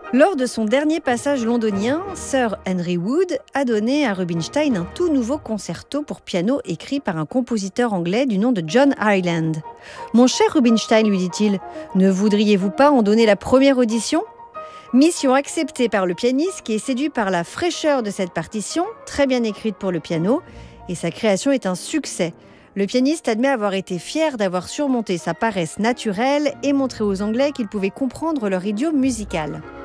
Lors de son dernier passage londonien, Sir Henry Wood a donné à Rubinstein un tout nouveau concerto pour piano écrit par un compositeur anglais du nom de John Hyland. « Mon cher Rubinstein, lui dit-il, ne voudriez-vous pas en donner la première audition ?» Mission acceptée par le pianiste qui est séduit par la fraîcheur de cette partition, très bien écrite pour le piano, et sa création est un succès. Le pianiste admet avoir été fier d'avoir surmonté sa paresse naturelle et montré aux Anglais qu'ils pouvaient comprendre leur idiome musical.